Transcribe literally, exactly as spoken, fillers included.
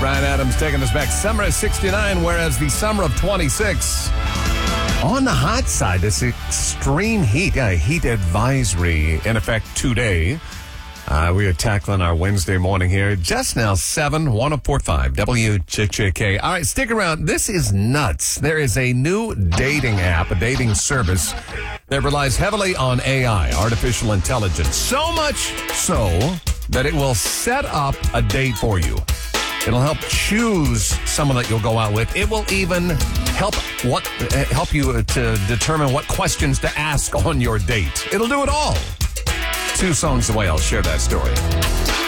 Brian Adams taking us back. Summer of sixty-nine, whereas the summer of twenty-six. On the hot side, this extreme heat, uh, heat advisory in effect today. Uh, we are tackling our Wednesday morning here. Just now, seven, one oh four point five, W J J K. All right, stick around. This is nuts. There is a new dating app, a dating service that relies heavily on A I, artificial intelligence. So much so that it will set up a date for you. It'll help choose someone that you'll go out with. It will even help what uh, help you to determine what questions to ask on your date. It'll do it all. Two songs away, I'll share that story.